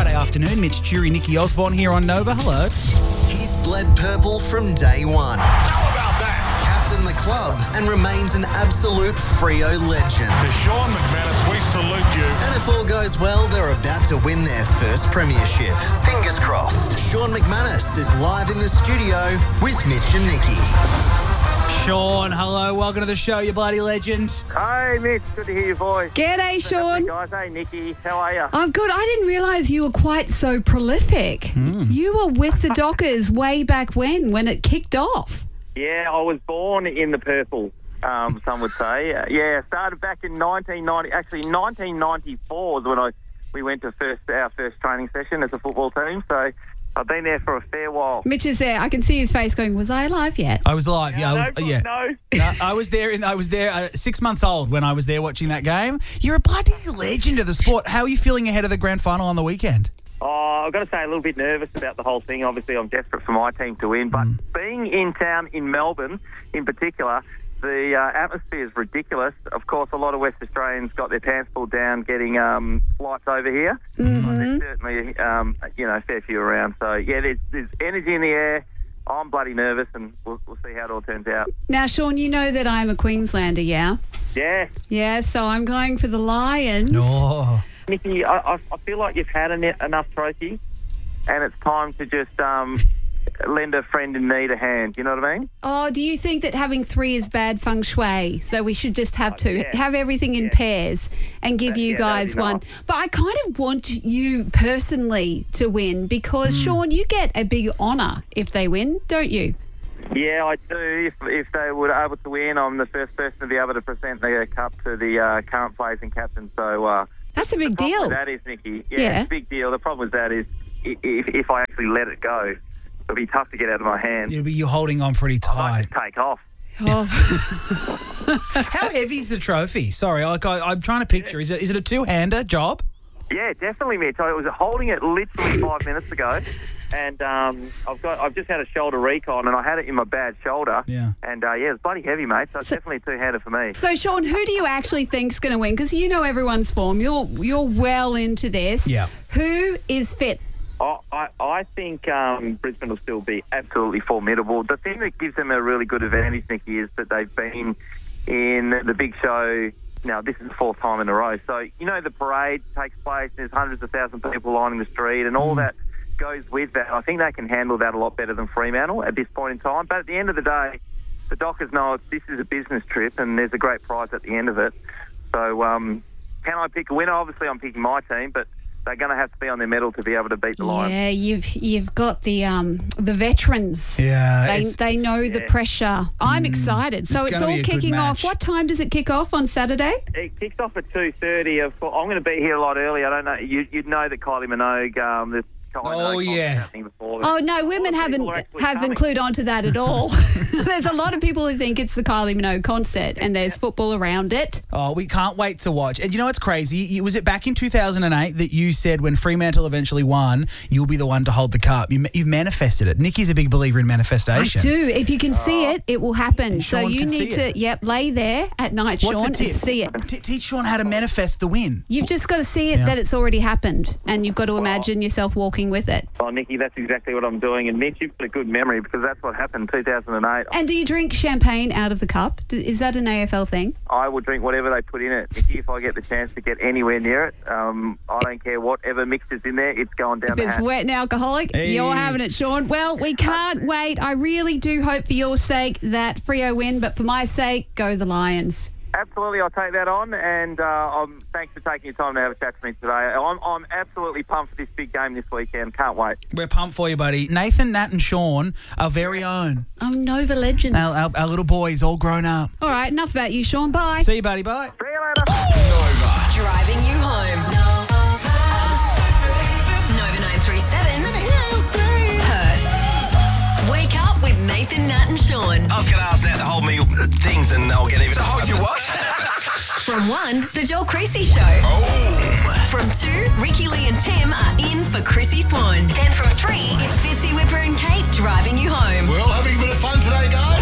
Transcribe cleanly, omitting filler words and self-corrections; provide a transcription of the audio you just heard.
Friday afternoon. Mitch Jury, Nikki Osborne here on Nova. Hello. He's bled purple from day one. How about that? Captained the club and remains an absolute Freo legend. To Sean McManus, we salute you. And if all goes well, they're about to win their first premiership. Fingers crossed. Sean McManus is live in the studio with Mitch and Nikki. Sean, hello. Welcome to the show, you bloody legend. Hey, Mitch. Good to hear your voice. G'day, Sean. Hey, guys. Hey, Nikki. How are you? I'm good. I didn't realise you were quite so prolific. You were with the Dockers way back when it kicked off. Yeah, I was born in the purple, some would say. Started back in 1990. Actually, 1994 was when we went to our first training session as a football team. So I've been there for a fair while. Mitch is there. I can see his face going, was I alive yet? I was alive. No. I was there 6 months old when I was there watching that game. You're a bloody legend of the sport. How are you feeling ahead of the grand final on the weekend? Oh, I've got to say, a little bit nervous about the whole thing. Obviously, I'm desperate for my team to win. But being in town in Melbourne, in particular, the atmosphere is ridiculous. Of course, a lot of West Australians got their pants pulled down getting flights over here. There's certainly, a fair few around. So, yeah, there's energy in the air. I'm bloody nervous, and we'll see how it all turns out. Now, Sean, you know that I'm a Queenslander, yeah? Yeah. Yeah, so I'm going for the Lions. Oh. Nikki, I feel like you've had enough trophies, and it's time to just lend a friend in need a hand. You know what I mean? Oh, do you think that having three is bad feng shui? So we should just have two. Yeah. Have everything in pairs and give you guys that'd be one. nice. But I kind of want you personally to win because, Sean, you get a big honour if they win, don't you? Yeah, I do. If they were able to win, I'm the first person to be able to present the cup to the current players and captains. So That's a big the problem deal. with that is, Nikki. Yeah. It's a big deal. The problem with that is if I actually let it go, it'll be tough to get out of my hands. You're holding on pretty I might tight. just take off. Oh. How heavy is the trophy? Sorry, I'm trying to picture. Is it a two-hander job? Yeah, definitely, Mitch. I was holding it literally 5 minutes ago, and I've just had a shoulder recon, and I had it in my bad shoulder. Yeah. And it's bloody heavy, mate. So it's definitely two-handed for me. So, Sean, who do you actually think's going to win? Because you know everyone's form. You're well into this. Yeah. Who is fit? I think Brisbane will still be absolutely formidable. The thing that gives them a really good advantage, Nikki, is that they've been in the big show. Now, this is the fourth time in a row. So, the parade takes place. There's hundreds of thousands of people lining the street and all that goes with that. I think they can handle that a lot better than Fremantle at this point in time. But at the end of the day, the Dockers know this is a business trip and there's a great prize at the end of it. So, can I pick a winner? Obviously, I'm picking my team, but they're going to have to be on their mettle to be able to beat the Lions. Yeah, you've got the veterans. Yeah. They know the pressure. I'm excited. So it's gonna all be a good kicking off. match. What time does it kick off on Saturday? It kicks off at 2:30. I'm going to be here a lot early. I don't know. You'd know that Kylie Minogue. There's Oh, yeah. Oh no, women haven't clued onto that at all. There's a lot of people who think it's the Kylie Minogue concert, and there's football around it. Oh, we can't wait to watch. And you know what's crazy? Was it back in 2008 that you said when Fremantle eventually won, you'll be the one to hold the cup? You've manifested it. Nikki's a big believer in manifestation. I do. If you can see it, it will happen. And So Sean you can need see to, it. lay there at night, What's Sean, the tip? and see it. Teach Sean how to manifest the win. You've just got to see it that it's already happened, and you've got to imagine yourself walking with it. Oh, Nikki, that's exactly what I'm doing. And Mitch, you've got a good memory because that's what happened in 2008. And do you drink champagne out of the cup? Is that an AFL thing? I will drink whatever they put in it. Nikki, if I get the chance to get anywhere near it, I don't care whatever mixture's in there, it's going down If the it's hatch. wet and alcoholic, Hey. you're having it, Sean. Well, we can't wait. I really do hope for your sake that Freo win, but for my sake, go the Lions. Absolutely, I'll take that on, and thanks for taking your time to have a chat to me today. I'm absolutely pumped for this big game this weekend. Can't wait. We're pumped for you, buddy. Nathan, Nat and Sean, our very own. Oh, Nova Legends. Our little boys, all grown up. All right, enough about you, Sean. Bye. See you, buddy. Bye. See you later. Driving you home. Nova 937. Perth. Wake up with Nathan, Nat and Sean. I was going to ask Nat to hold me things and I'll get even... To hold you what? From 1, The Joel Creasy Show. From 2, Ricky, Lee and Tim are in for Chrissy Swan. And from 3, it's Fitzy, Whipper and Kate driving you home. We're all having a bit of fun today, guys.